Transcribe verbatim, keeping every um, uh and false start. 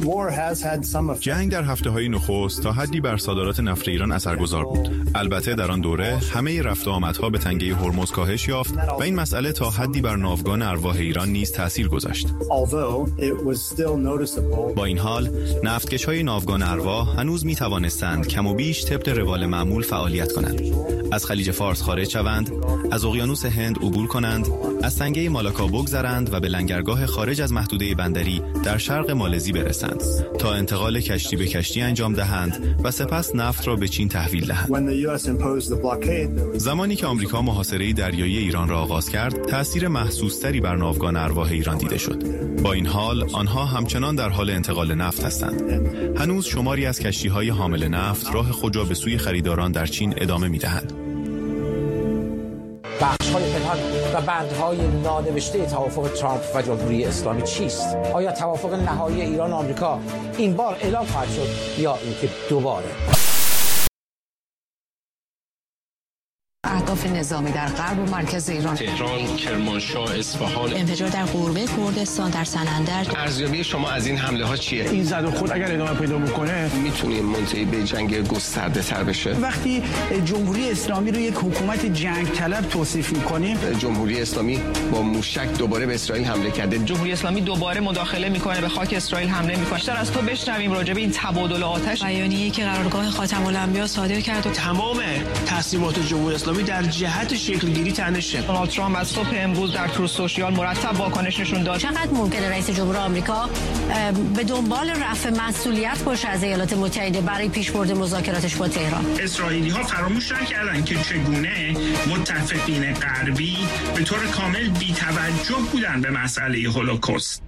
جنگ در هفته‌های نخست تا حدی بر صادرات نفت ایران اثرگذار بود. البته در آن دوره همه رفت و آمدها به تنگه هرمز کاهش یافت و این مسئله تا حدی بر ناوگان ارواح ایران نیز تأثیر گذاشت. با این حال نفتکش‌های ناوگان ارواح هنوز می‌توانستند کم و بیش طبق روال معمول فعالیت کنند. از خلیج فارس خارج شوند، از اقیانوس هند عبور کنند، از تنگه مالاکا بگذرند و به لنگرگاه خارج از محدوده بندری در شرق مالزی برسند تا انتقال کشتی به کشتی انجام دهند و سپس نفت را به چین تحویل دهند. زمانی که آمریکا محاصره دریایی ایران را آغاز کرد، تأثیر محسوس‌تری بر ناوگان ارواح ایران دیده شد. با این حال آنها همچنان در حال انتقال نفت هستند. هنوز شماری از کشتی‌های حامل نفت راه خود را به سوی خریداران در چین ادامه می‌دهند. بخش‌های پنهان و بندهای نانوشته توافق ترامپ و جمهوری اسلامی چیست؟ آیا توافق نهایی ایران و آمریکا این بار اعلام خواهد شد یا اینکه دوباره؟ اهداف نظامی در غرب و مرکز ایران، تهران، کرمانشاه، اصفهان، انفجار در غوربه کردستان، در سنندج. ارزیابی شما از این حمله ها چیه؟ این زد و خورد اگر ادامه پیدا بکنه میتونه منتهی به جنگ گسترده تر بشه. وقتی جمهوری اسلامی رو یک حکومت جنگ طلب توصیف میکنیم، جمهوری اسلامی با موشک دوباره به اسرائیل حمله کرده. جمهوری اسلامی دوباره مداخله میکنه، به خاک اسرائیل حمله میکنه. بیشتر از تو بشنویم راجع به این تبادل آتش. بیانیه‌ای که قرارگاه خاتم الانبیا صادر کرد و تمام تصمیمات جمهوری اسلامی در جهت شکلگیری تنشه. دونالد ترامپ از صبح امروز در ترو سوشیال مرتب واکنش نشون داد. چقدر ممکنه رئیس جمهور آمریکا به دنبال رفع مسئولیت باشه از ایالات متحده برای پیشبرد مذاکراتش با تهران؟ اسرائیلی‌ها فراموش نکردن که چگونه متفقین غربی به طور کامل بی‌توجه بودن به مسئله هولوکاست.